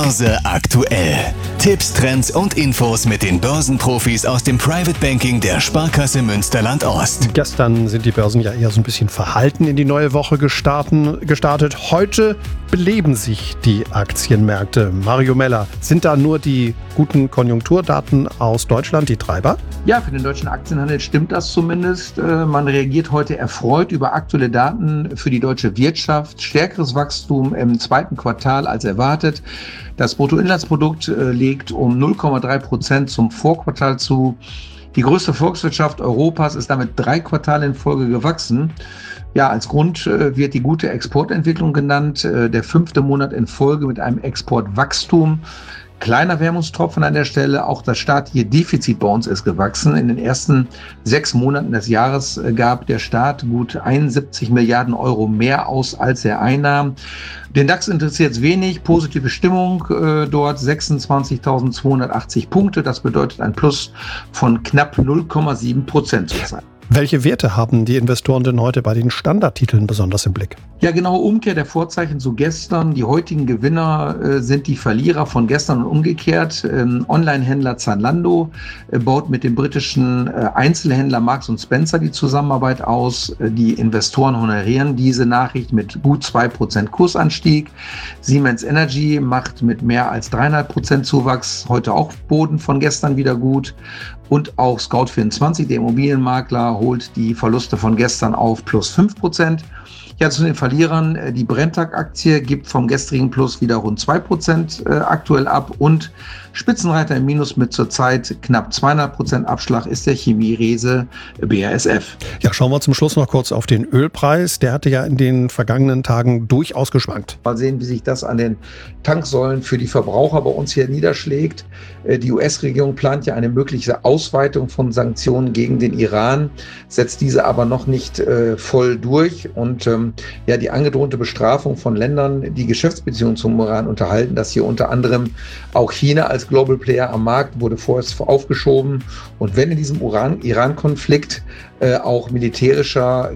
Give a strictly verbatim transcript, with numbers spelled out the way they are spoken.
Börse aktuell. Tipps, Trends und Infos mit den Börsenprofis aus dem Private Banking der Sparkasse Münsterland-Ost. Gestern sind die Börsen ja eher so ein bisschen verhalten in die neue Woche gestarten, gestartet. Heute beleben sich die Aktienmärkte. Mario Meller, sind da nur die guten Konjunkturdaten aus Deutschland die Treiber? Ja, für den deutschen Aktienhandel stimmt das zumindest. Man reagiert heute erfreut über aktuelle Daten für die deutsche Wirtschaft. Stärkeres Wachstum im zweiten Quartal als erwartet. Das Bruttoinlandsprodukt legt um null Komma drei Prozent zum Vorquartal zu. Die größte Volkswirtschaft Europas ist damit drei Quartale in Folge gewachsen. Ja, als Grund wird die gute Exportentwicklung genannt. Der fünfte Monat in Folge mit einem Exportwachstum. Kleiner Wermutstropfen an der Stelle, auch das staatliche Defizit bei uns ist gewachsen. In den ersten sechs Monaten des Jahres gab der Staat gut einundsiebzig Milliarden Euro mehr aus, als er einnahm. Den DAX interessiert es wenig, positive Stimmung äh, dort, sechsundzwanzigtausendzweihundertachtzig Punkte. Das bedeutet ein Plus von knapp null Komma sieben Prozent zurzeit. Welche Werte haben die Investoren denn heute bei den Standardtiteln besonders im Blick? Ja, genaue Umkehr der Vorzeichen zu gestern. Die heutigen Gewinner äh, sind die Verlierer von gestern und umgekehrt. Ähm, Online-Händler Zalando äh, baut mit dem britischen äh, Einzelhändler Marks und Spencer die Zusammenarbeit aus. Äh, die Investoren honorieren diese Nachricht mit gut zwei Prozent Kursanstieg. Siemens Energy macht mit mehr als drei Komma fünf Prozent Zuwachs heute auch Boden von gestern wieder gut. Und auch Scout vierundzwanzig, der Immobilienmakler, holt die Verluste von gestern auf plus fünf Prozent. Ja, zu den Verlierern, die Brenntag-Aktie gibt vom gestrigen Plus wieder rund zwei Prozent äh, aktuell ab und Spitzenreiter im Minus mit zurzeit knapp zweihundert Prozent Abschlag ist der Chemieriese B A S F. Ja, schauen wir zum Schluss noch kurz auf den Ölpreis. Der hatte ja in den vergangenen Tagen durchaus geschwankt. Mal sehen, wie sich das an den Tanksäulen für die Verbraucher bei uns hier niederschlägt. Die U S-Regierung plant ja eine mögliche Ausweitung von Sanktionen gegen den Iran, setzt diese aber noch nicht äh, voll durch. Und ähm, ja, die angedrohte Bestrafung von Ländern, die Geschäftsbeziehungen zum Iran unterhalten, dass hier unter anderem auch China als Global Player am Markt wurde vorerst aufgeschoben. Und wenn in diesem Iran-Konflikt äh, auch militärischer